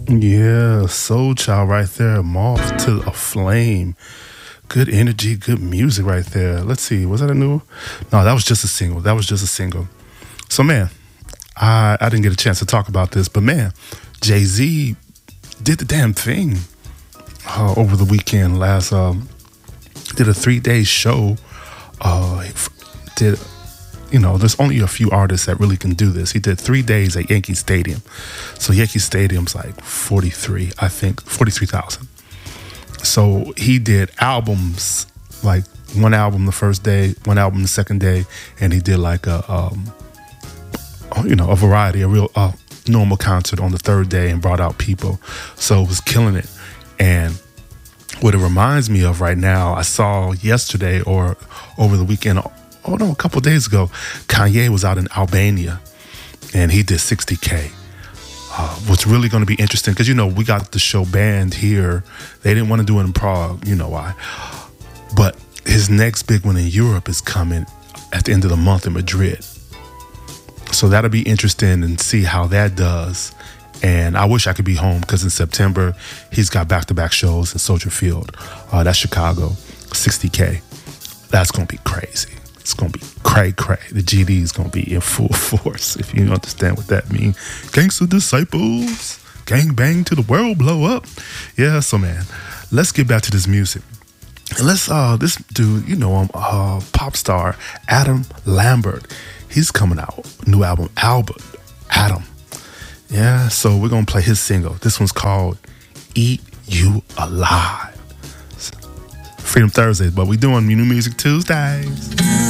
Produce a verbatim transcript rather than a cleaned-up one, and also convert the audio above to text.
Yeah, Soul Child right there, Moth to a Flame. Good energy, good music right there. Let's see, was that a new? No, that was just a single. That was just a single. So man, I I didn't get a chance to talk about this, but man, Jay Z did the damn thing uh, over the weekend. Last um, did a three day show. Uh, did you know? There's only a few artists that really can do this. He did three days at Yankee Stadium. So Yankee Stadium's like forty-three, I think, forty-three thousand. So he did albums, like one album the first day, one album the second day, and he did like a, um, you know, a variety, a real uh, normal concert on the third day, and brought out people. So it was killing it. And what it reminds me of right now, I saw yesterday or over the weekend, oh no, a couple of days ago, Kanye was out in Albania, and he did sixty K. Uh, what's really going to be interesting, because, you know, we got the show banned here. They didn't want to do it in Prague. You know why. But his next big one in Europe is coming at the end of the month in Madrid. So that'll be interesting and see how that does. And I wish I could be home, because in September, he's got back-to-back shows in Soldier Field. Uh, that's Chicago, sixty K. That's going to be crazy. It's going to be cray cray. The G D is going to be in full force, if you understand what that means. Gangsta disciples, gang bang to the world blow up. Yeah, so man, let's get back to this music. And let's, uh, this dude, you know him, uh, pop star Adam Lambert. He's coming out, new album, Albert, Adam. Yeah, so we're going to play his single. This one's called Eat You Alive. Freedom Thursdays, but we doing New Music Tuesdays.